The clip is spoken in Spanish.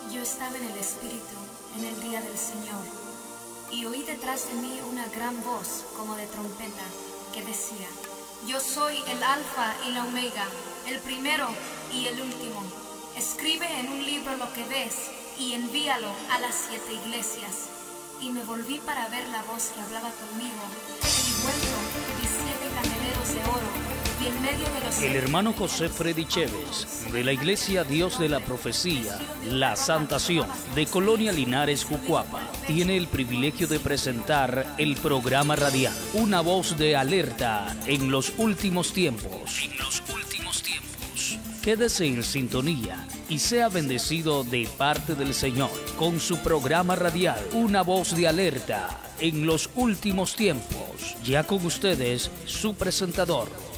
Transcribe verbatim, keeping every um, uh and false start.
Yo estaba en el Espíritu en el día del Señor, y oí detrás de mí una gran voz como de trompeta que decía: Yo soy el Alfa y la Omega, el primero y el último. Escribe en un libro lo que ves y envíalo a las siete iglesias. Y me volví para ver la voz que hablaba conmigo, y vuelto vi siete candeleros de oro. Y en medio de los El hermano José Freddy Chévez, de la Iglesia Dios de la Profecía, La Santación, de Colonia Linares, Jucuapa, tiene el privilegio de presentar el programa radial, Una Voz de Alerta en los Últimos Tiempos. En los últimos tiempos. Quédese en sintonía y sea bendecido de parte del Señor con su programa radial, Una Voz de Alerta en los Últimos Tiempos. Ya con ustedes, su presentador,